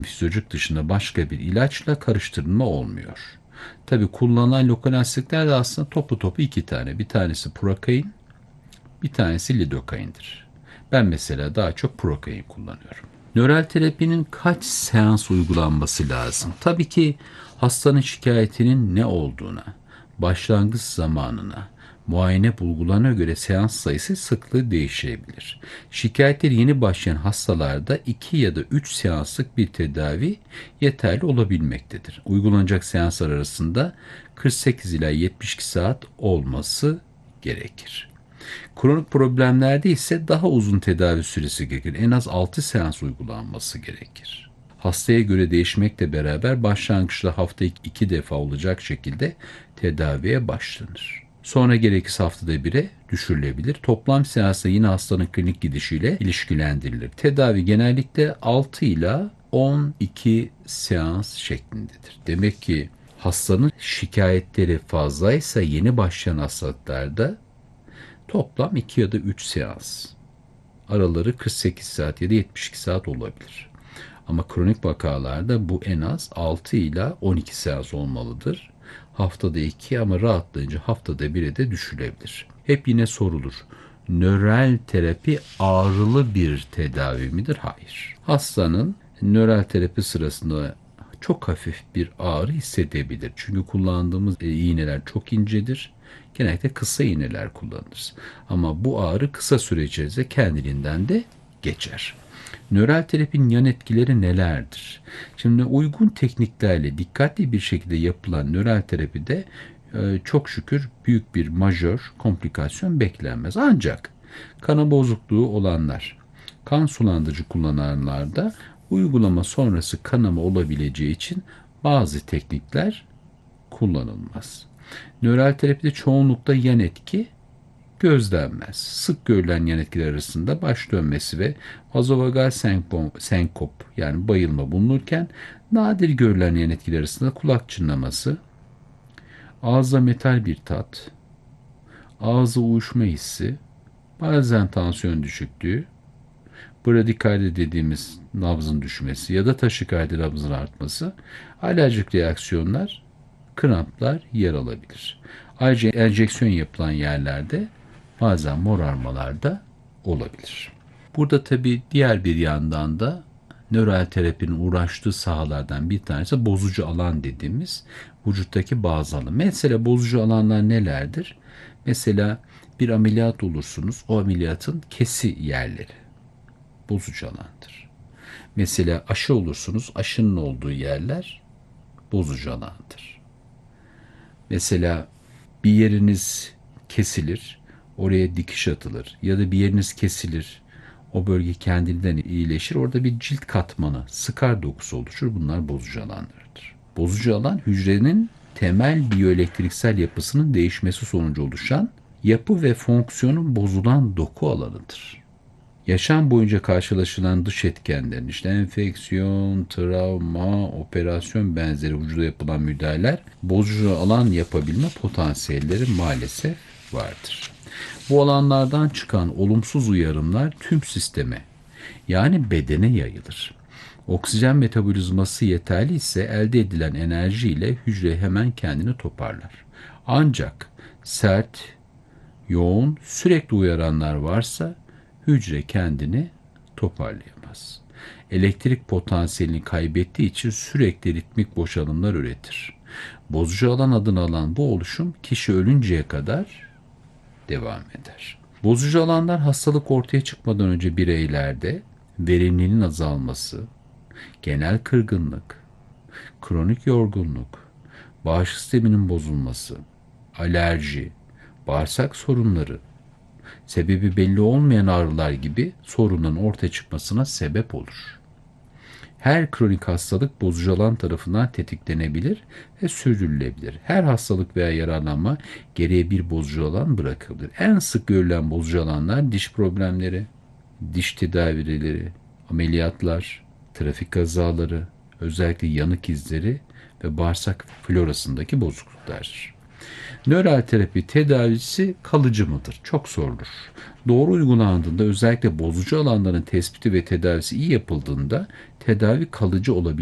fizyolojik dışında başka bir ilaçla karıştırılma olmuyor. Tabi kullanılan lokal anestetikler de aslında topu 2 tane. Bir tanesi Prokain, bir tanesi Lidokain'dir. Ben mesela daha çok Prokain kullanıyorum. Nöral terapinin kaç seans uygulanması lazım? Tabii ki hastanın şikayetinin ne olduğuna, başlangıç zamanına, muayene bulgularına göre seans sayısı sıklığı değişebilir. Şikayetleri yeni başlayan hastalarda 2 ya da 3 seanslık bir tedavi yeterli olabilmektedir. Uygulanacak seanslar arasında 48 ila 72 saat olması gerekir. Kronik problemlerde ise daha uzun tedavi süresi gerekir. En az 6 seans uygulanması gerekir. Hastaya göre değişmekle beraber başlangıçta hafta 2 defa olacak şekilde tedaviye başlanır. Sonra gerekirse haftada 1'e düşürülebilir. Toplam seansta yine hastanın klinik gidişiyle ilişkilendirilir. Tedavi genellikle 6 ila 12 seans şeklindedir. Demek ki hastanın şikayetleri fazlaysa yeni başlayan hastalıklarda toplam 2 ya da 3 seans. Araları 48 saat ya da 72 saat olabilir. Ama kronik vakalarda bu en az 6 ila 12 seans olmalıdır. Haftada 2 ama rahatlayınca haftada 1'e de düşülebilir. Hep yine sorulur. Nöral terapi ağrılı bir tedavi midir? Hayır. Hastanın nöral terapi sırasında çok hafif bir ağrı hissedebilir. Çünkü kullandığımız iğneler çok incedir. Genellikle kısa iğneler kullanırız. Ama bu ağrı kısa süre içerisinde kendiliğinden de geçer. Nöral terapinin yan etkileri nelerdir? Şimdi uygun tekniklerle dikkatli bir şekilde yapılan nöral terapide çok şükür büyük bir majör komplikasyon beklenmez. Ancak kana bozukluğu olanlar, kan sulandırıcı kullananlarda uygulama sonrası kanama olabileceği için bazı teknikler kullanılmaz. Nöral terapide çoğunlukla yan etki gözlenmez. Sık görülen yan etkiler arasında baş dönmesi ve vazovagal senkop yani bayılma bulunurken nadir görülen yan etkiler arasında kulak çınlaması, ağızda metal bir tat, ağızda uyuşma hissi, bazen tansiyon düşüklüğü, bradikardi dediğimiz nabzın düşmesi ya da taşikardi nabzın artması, alerjik reaksiyonlar, kramplar yer alabilir. Ayrıca enjeksiyon yapılan yerlerde bazen morarmalar da olabilir. Burada tabii diğer bir yandan da nöral terapinin uğraştığı sahalardan bir tanesi bozucu alan dediğimiz vücuttaki bazı alan. Mesela bozucu alanlar nelerdir? Mesela bir ameliyat olursunuz. O ameliyatın kesi yerleri bozucu alandır. Mesela aşı olursunuz. Aşının olduğu yerler bozucu alandır. Mesela bir yeriniz kesilir, oraya dikiş atılır ya da bir yeriniz kesilir, o bölge kendinden iyileşir. Orada bir cilt katmanı, skar dokusu oluşur. Bunlar bozucu alanlardır. Bozucu alan hücrenin temel biyoelektriksel yapısının değişmesi sonucu oluşan yapı ve fonksiyonun bozulan doku alanıdır. Yaşam boyunca karşılaşılan dış etkenlerin işte enfeksiyon, travma, operasyon benzeri vücuda yapılan müdahaleler bozucu alan yapabilme potansiyelleri maalesef vardır. Bu alanlardan çıkan olumsuz uyarımlar tüm sisteme yani bedene yayılır. Oksijen metabolizması yeterli ise elde edilen enerji ile hücre hemen kendini toparlar. Ancak sert, yoğun, sürekli uyaranlar varsa hücre kendini toparlayamaz. Elektrik potansiyelini kaybettiği için sürekli ritmik boşalımlar üretir. Bozucu alan adını alan bu oluşum kişi ölünceye kadar devam eder. Bozucu alanlar hastalık ortaya çıkmadan önce bireylerde verimliliğin azalması, genel kırgınlık, kronik yorgunluk, bağışıklık sisteminin bozulması, alerji, bağırsak sorunları, sebebi belli olmayan ağrılar gibi sorunların ortaya çıkmasına sebep olur. Her kronik hastalık bozucu alan tarafından tetiklenebilir ve sürdürülebilir. Her hastalık veya yaralanma geriye bir bozucu alan bırakılır. En sık görülen bozucu alanlar diş problemleri, diş tedavileri, ameliyatlar, trafik kazaları, özellikle yanık izleri ve bağırsak florasındaki bozukluklardır. Nöral terapi tedavisi kalıcı mıdır? Çok sorulur. Doğru uygulandığında, özellikle bozucu alanların tespiti ve tedavisi iyi yapıldığında tedavi kalıcı olabilir.